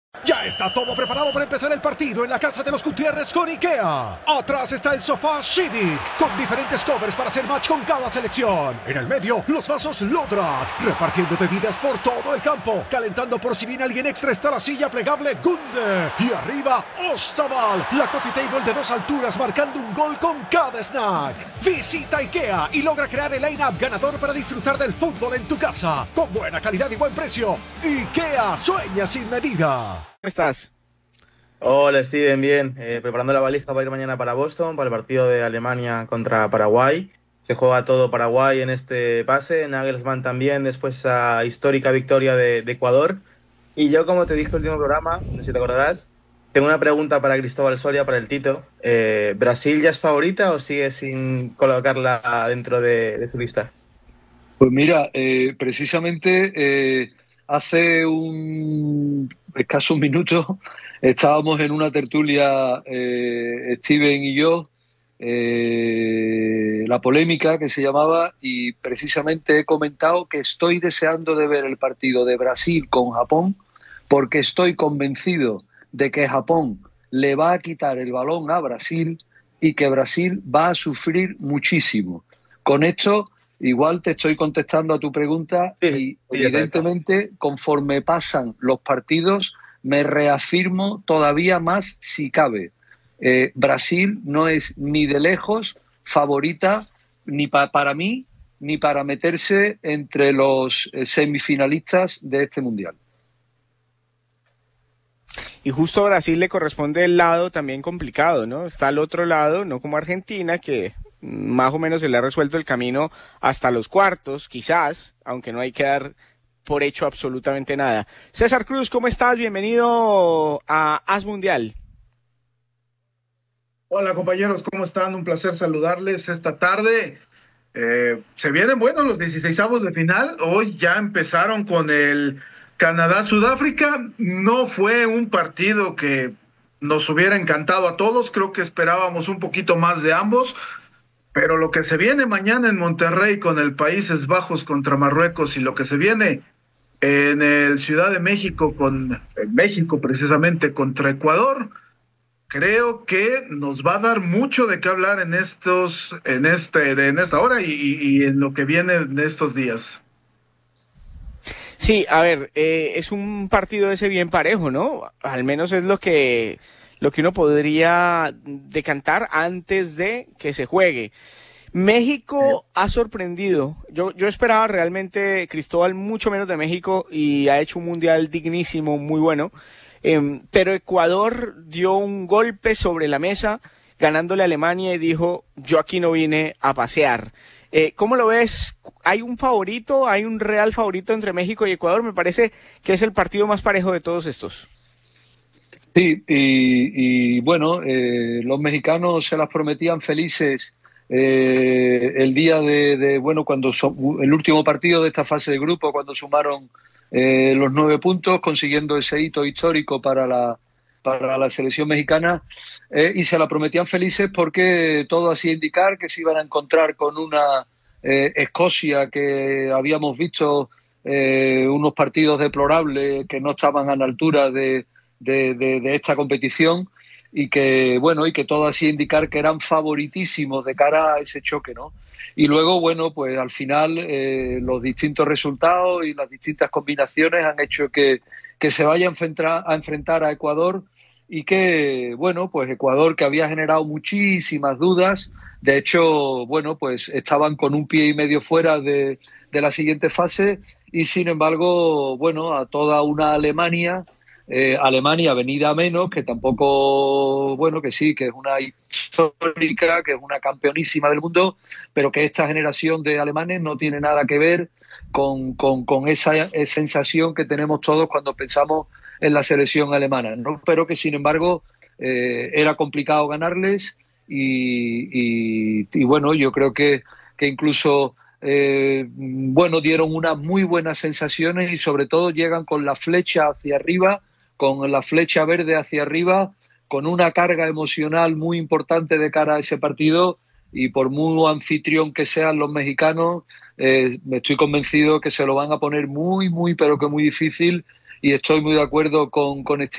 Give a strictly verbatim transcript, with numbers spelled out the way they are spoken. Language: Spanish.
Ya está todo preparado para empezar el partido en la casa de los Gutiérrez con IKEA. Atrás está el sofá Civic, con diferentes covers para hacer match con cada selección. En el medio, los vasos Lodrat, repartiendo bebidas por todo el campo. Calentando por si viene alguien extra está la silla plegable Gunde. Y arriba, Ostaval, la coffee table de dos alturas marcando un gol con cada snack. Visita IKEA y logra crear el line-up ganador para disfrutar del fútbol en tu casa. Con buena calidad y buen precio. IKEA, sueña sin medida. ¿Cómo estás? Hola Steven, bien. Eh, preparando la valija para ir mañana para Boston, para el partido de Alemania contra Paraguay. Se juega todo Paraguay en este pase, Nagelsmann también, después esa histórica victoria de, de Ecuador. Y yo, como te dije en el último programa, no sé si te acordarás, tengo una pregunta para Cristóbal Soria, para el Tito. Eh, ¿Brasil ya es favorita o sigue sin colocarla dentro de, de su lista? Pues mira, eh, precisamente eh, hace un escaso minuto estábamos en una tertulia, eh, Steven y yo, eh, la polémica que se llamaba, y precisamente he comentado que estoy deseando de ver el partido de Brasil con Japón, porque estoy convencido de que Japón le va a quitar el balón a Brasil y que Brasil va a sufrir muchísimo. Con esto igual te estoy contestando a tu pregunta, Sí, y sí, evidentemente conforme pasan los partidos me reafirmo todavía más si cabe. Eh, Brasil no es ni de lejos favorita ni pa- para mí ni para meterse entre los eh, semifinalistas de este Mundial. Y justo a Brasil le corresponde el lado también complicado, ¿no? Está al otro lado, no como Argentina, que más o menos se le ha resuelto el camino hasta los cuartos, quizás, aunque no hay que dar por hecho absolutamente nada. César Cruz, ¿cómo estás? Bienvenido a Haz Mundial. Hola compañeros, ¿cómo están? Un placer saludarles esta tarde. Eh, se vienen buenos los dieciseisavos de final. Hoy ya empezaron con el Canadá-Sudáfrica. No fue un partido que nos hubiera encantado a todos. Creo que esperábamos un poquito más de ambos. Pero lo que se viene mañana en Monterrey con el Países Bajos contra Marruecos y lo que se viene en el Ciudad de México con en México precisamente contra Ecuador, creo que nos va a dar mucho de qué hablar en estos, en este, en esta hora y, y, y en lo que viene en estos días. Sí, a ver, eh, es un partido de ese bien parejo, ¿no? Al menos es lo que, lo que uno podría decantar antes de que se juegue. México ha sorprendido. Yo, yo esperaba realmente, Cristóbal, mucho menos de México, y ha hecho un mundial dignísimo, muy bueno. Eh, pero Ecuador dio un golpe sobre la mesa, ganándole a Alemania, y dijo, yo aquí no vine a pasear. Eh, ¿Cómo lo ves? ¿Hay un favorito? ¿Hay un real favorito entre México y Ecuador? Me parece que es el partido más parejo de todos estos. Sí, y, y bueno, eh, los mexicanos se las prometían felices eh, el día de, de bueno, cuando so, el último partido de esta fase de grupo, cuando sumaron eh, los nueve puntos, consiguiendo ese hito histórico para la, para la selección mexicana, eh, y se la prometían felices porque todo hacía indicar que se iban a encontrar con una eh, Escocia que habíamos visto eh, unos partidos deplorables que no estaban a la altura de De, de, de esta competición, y que bueno y que todo hacía indicar que eran favoritísimos de cara a ese choque, ¿no? Y luego, bueno, pues al final eh, los distintos resultados y las distintas combinaciones han hecho que, que se vaya a enfrentar, a enfrentar a Ecuador, y que, bueno, pues Ecuador, que había generado muchísimas dudas, de hecho, bueno, pues estaban con un pie y medio fuera de, de la siguiente fase, y sin embargo, bueno, a toda una Alemania Eh, Alemania venida a menos, que tampoco, bueno, que sí, que es una histórica, que es una campeonísima del mundo, pero que esta generación de alemanes no tiene nada que ver con, con, con esa sensación que tenemos todos cuando pensamos en la selección alemana, ¿no? Pero que, sin embargo, eh, era complicado ganarles, y, y, y bueno, yo creo que, que incluso eh, bueno, dieron unas muy buenas sensaciones, y sobre todo llegan con la flecha hacia arriba, con la flecha verde hacia arriba, con una carga emocional muy importante de cara a ese partido, y por muy anfitrión que sean los mexicanos, eh, me estoy convencido que se lo van a poner muy, muy, pero que muy difícil, y estoy muy de acuerdo con, con